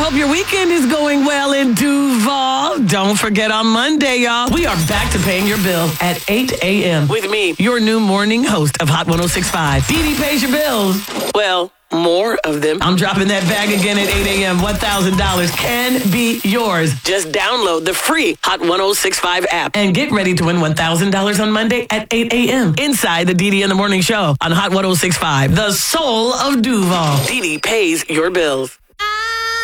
hope your weekend is going well in Duval. Don't forget on Monday, y'all, we are back to paying your bill at 8 a.m. with me, your new morning host of Hot 106.5. Dee Dee pays your bills. Well, more of them. I'm dropping that bag again at 8 a.m. $1,000 can be yours. Just download the free Hot 106.5 app and get ready to win $1,000 on Monday at 8 a.m. inside the Dee Dee in the Morning Show on Hot 106.5, the soul of Duval. Dee Dee pays your bills.